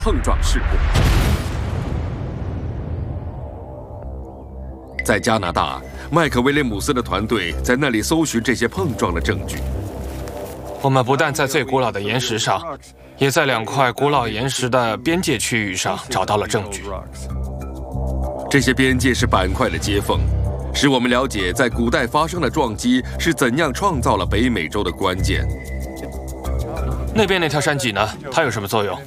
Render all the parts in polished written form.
碰撞事故。在加拿大，麦克威廉姆斯的团队在那里搜寻这些碰撞的证据。 我们不但在最古老的岩石上，也在2块古老岩石的边界区域上找到了证据。 这些边界是板块的接缝，使我们了解在古代发生的撞击是怎样创造了北美洲的关键。 那边那条山脊呢？它有什么作用？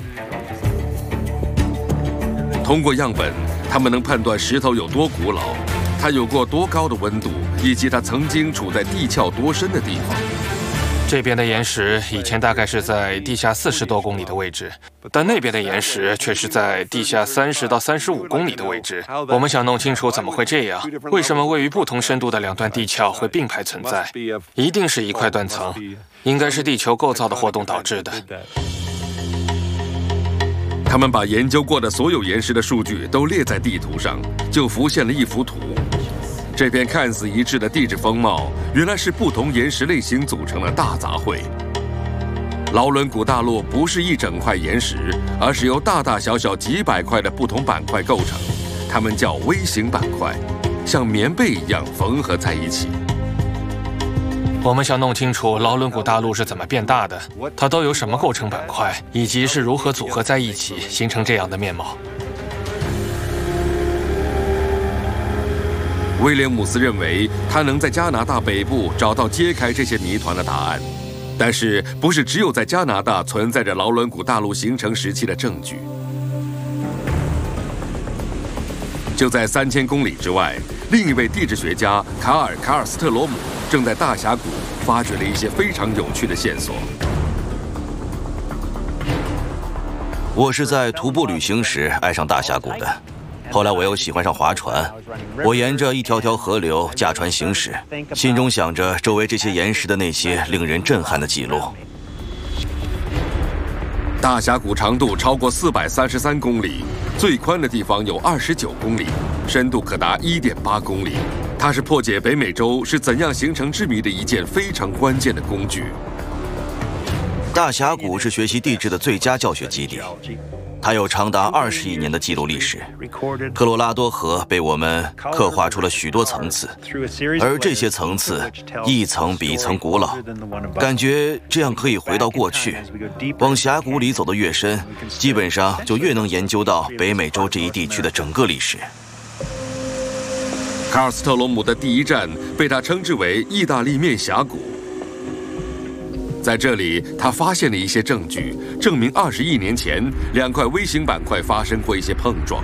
通过样本，他们能判断石头有多古老，它有过多高的温度，以及它曾经处在地壳多深的地方。 这边的岩石以前大概是在地下40多公里的位置，但那边的岩石却是在地下30到35公里的位置。我们想弄清楚怎么会这样，为什么位于不同深度的2段地壳会并排存在？一定是一块断层，应该是地球构造的活动导致的。 他们把研究过的所有岩石的数据都列在地图上，就浮现了一幅图。这片看似一致的地质风貌，原来是不同岩石类型组成的大杂烩。劳伦古大陆不是一整块岩石，而是由大大小小几百块的不同板块构成，它们叫微型板块，像棉被一样缝合在一起。 我们想弄清楚劳伦古大陆是怎么变大的，它都由什么构成板块，以及是如何组合在一起形成这样的面貌。 威廉姆斯认为，他能在加拿大北部找到揭开这些谜团的答案，但是不是只有在加拿大存在着劳伦古大陆形成时期的证据？就在3000公里之外，另一位地质学家卡尔斯特罗姆正在大峡谷发掘了一些非常有趣的线索。 我是在徒步旅行时爱上大峡谷的。后来我又喜欢上划船，我沿着一条条河流驾船行驶，心中想着周围这些岩石的那些令人震撼的记录。 大峡谷长度超过433公里，最宽的地方有29公里，深度可达1.8公里。它是破解北美洲是怎样形成之谜的一件非常关键的工具。 大峡谷是学习地质的最佳教学基地。它有长达20亿年的记录历史，科罗拉多河被我们刻画出了许多层次，而这些层次一层比一层古老，感觉这样可以回到过去。往峡谷里走得越深，基本上就越能研究到北美洲这一地区的整个历史。 卡尔斯特罗姆的第一站被他称之为意大利面峡谷。在这里，他发现了一些证据，证明20亿年前2块微型板块发生过一些碰撞。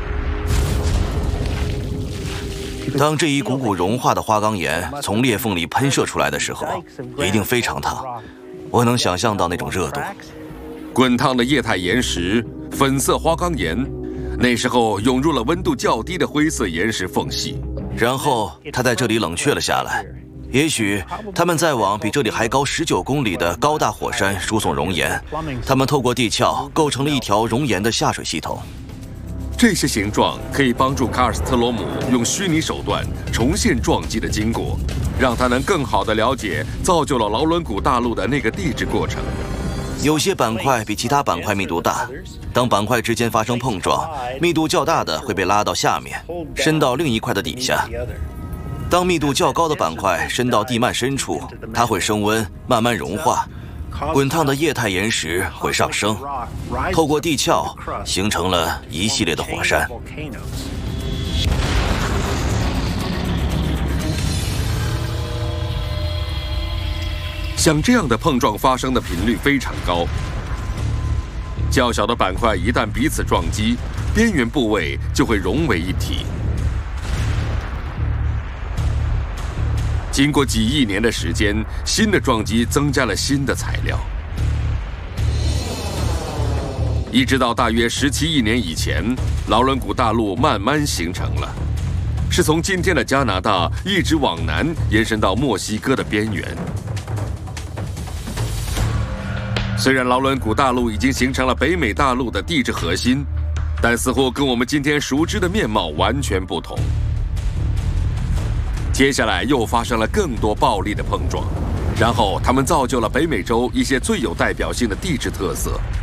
当这一股股融化的花岗岩从裂缝里喷射出来的时候，一定非常烫，我能想象到那种热度。 滚烫的液态岩石、粉色花岗岩，那时候涌入了温度较低的灰色岩石缝隙， 然后它在这里冷却了下来。也许他们在往比这里还高19公里的高大火山输送熔岩，他们透过地壳构成了一条熔岩的下水系统。 这些形状可以帮助卡尔斯特罗姆用虚拟手段重现撞击的经过，让他能更好地了解造就了劳伦古大陆的那个地质过程。 有些板块比其他板块密度大，当板块之间发生碰撞，密度较大的会被拉到下面，伸到另一块的底下。当密度较高的板块伸到地幔深处，它会升温，慢慢融化，滚烫的液态岩石会上升，透过地壳形成了一系列的火山。 像这样的碰撞发生的频率非常高，较小的板块一旦彼此撞击，边缘部位就会融为一体。经过几亿年的时间，新的撞击增加了新的材料，一直到大约17亿年以前，劳伦古大陆慢慢形成了，是从今天的加拿大一直往南延伸到墨西哥的边缘。虽然劳伦古大陆已经形成了北美大陆的地质核心，但似乎跟我们今天熟知的面貌完全不同。接下来又发生了更多暴力的碰撞，然后他们造就了北美洲一些最有代表性的地质特色，